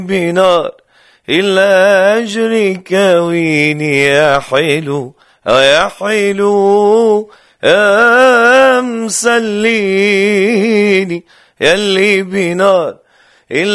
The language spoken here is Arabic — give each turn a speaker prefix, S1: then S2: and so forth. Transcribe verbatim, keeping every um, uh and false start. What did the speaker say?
S1: بنار إلا أجرك ويني يا حلو يا حلو يا مسليني يلي بنار